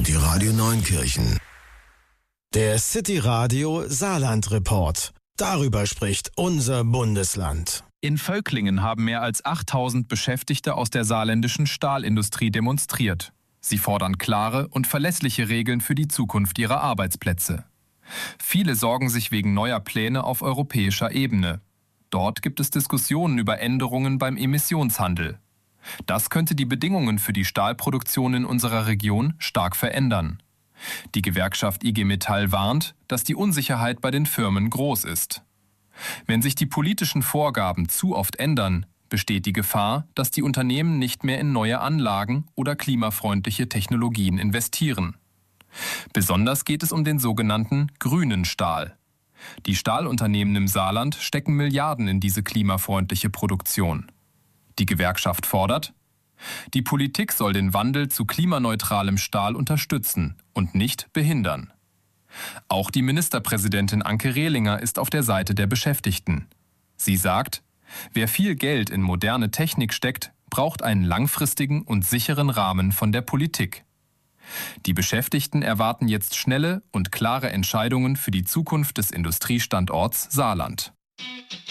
die Radio Neunkirchen. Der City Radio Saarland Report. Darüber spricht unser Bundesland. In Völklingen haben mehr als 8000 Beschäftigte aus der saarländischen Stahlindustrie demonstriert. Sie fordern klare und verlässliche Regeln für die Zukunft ihrer Arbeitsplätze. Viele sorgen sich wegen neuer Pläne auf europäischer Ebene. Dort gibt es Diskussionen über Änderungen beim Emissionshandel. Das könnte die Bedingungen für die Stahlproduktion in unserer Region stark verändern. Die Gewerkschaft IG Metall warnt, dass die Unsicherheit bei den Firmen groß ist. Wenn sich die politischen Vorgaben zu oft ändern, besteht die Gefahr, dass die Unternehmen nicht mehr in neue Anlagen oder klimafreundliche Technologien investieren. Besonders geht es um den sogenannten grünen Stahl. Die Stahlunternehmen im Saarland stecken Milliarden in diese klimafreundliche Produktion. Die Gewerkschaft fordert: Die Politik soll den Wandel zu klimaneutralem Stahl unterstützen und nicht behindern. Auch die Ministerpräsidentin Anke Rehlinger ist auf der Seite der Beschäftigten. Sie sagt, wer viel Geld in moderne Technik steckt, braucht einen langfristigen und sicheren Rahmen von der Politik. Die Beschäftigten erwarten jetzt schnelle und klare Entscheidungen für die Zukunft des Industriestandorts Saarland.